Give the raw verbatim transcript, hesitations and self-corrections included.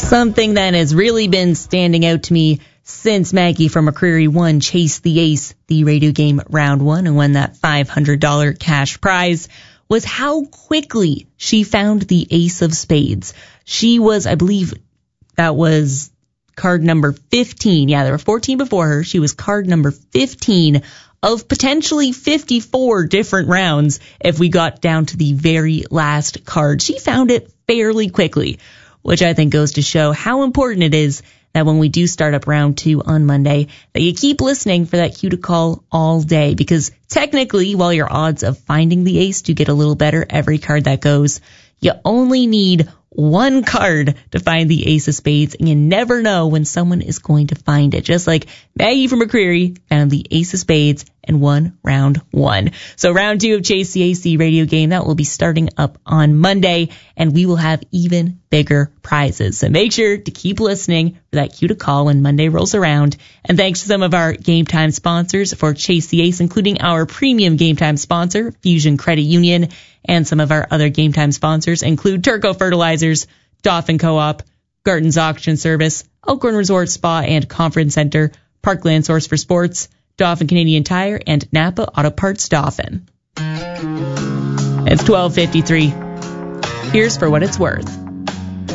Something that has really been standing out to me since Maggie from McCreary won Chase the Ace, the radio game round one, and won that five hundred dollars cash prize, was how quickly she found the Ace of Spades. She was, I believe, that was card number fifteen. Yeah, there were fourteen before her. She was card number fifteen of potentially fifty-four different rounds if we got down to the very last card. She found it fairly quickly, which I think goes to show how important it is that when we do start up round two on Monday, that you keep listening for that cue to call all day. Because technically, while your odds of finding the ace do get a little better every card that goes, you only need one card to find the Ace of Spades, and you never know when someone is going to find it. Just like Maggie from McCreary found the Ace of Spades and won round one. So round two of Chase the Ace, the radio game, that will be starting up on Monday, and we will have even bigger prizes. So make sure to keep listening for that cue to call when Monday rolls around. And thanks to some of our Game Time sponsors for Chase the Ace, including our premium Game Time sponsor, Fusion Credit Union, and some of our other Game Time sponsors include Turco Fertilizers, Dauphin Co-op, Garton's Auction Service, Elkhorn Resort Spa and Conference Center, Parkland Source for Sports, Dauphin Canadian Tire, and Napa Auto Parts Dauphin. It's twelve fifty-three. Here's For What It's Worth.